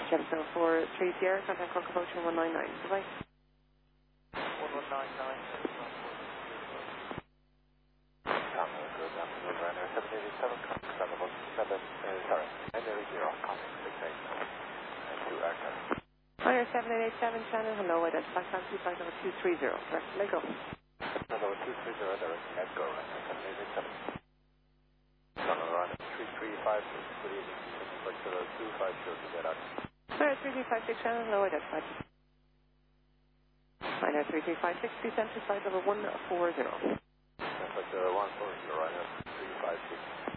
70430, contact Cork approach 199. Bye-bye. 1199. Good afternoon, Ryanair 787, contact about 980, contact 689. 2 aircraft. Ryanair 7887, Shannon, hello, identify taxi flight number 230, direct Lego. Number 230, direct Edgo, Ryanair 7887. Ryanair 3356, good evening, flight 250 to get out. Ryanair 3356, Shannon, hello, identify. Ryanair 3356, descent to flight number 140. Flight 140, Ryanair 356.